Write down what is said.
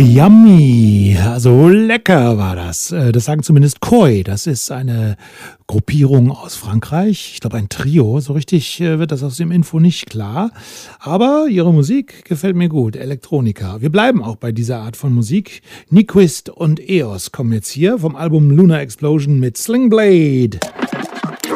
Yummy, also lecker war das. Das sagen zumindest Koi. Das ist eine Gruppierung aus Frankreich. Ich glaube ein Trio. So richtig wird das aus dem Info nicht klar. Aber ihre Musik gefällt mir gut. Elektronika. Wir bleiben auch bei dieser Art von Musik. Nyquist und Eos kommen jetzt hier vom Album Lunar Explosion mit Sling Blade.